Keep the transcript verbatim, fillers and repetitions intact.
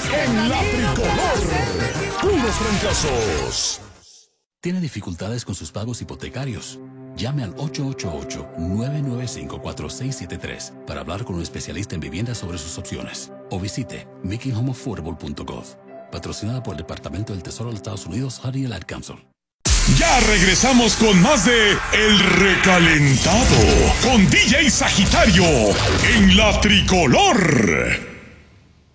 en la tricolor. Puros fracasos. ¿Tiene dificultades con sus pagos hipotecarios? Llame al ocho ocho ocho, nueve nueve cinco, cuatro seis siete tres para hablar con un especialista en vivienda sobre sus opciones. O visite making home affordable punto gov. Patrocinada por el Departamento del Tesoro de los Estados Unidos, Hardy Light Council. Ya regresamos con más de El Recalentado con D J Sagitario en la tricolor.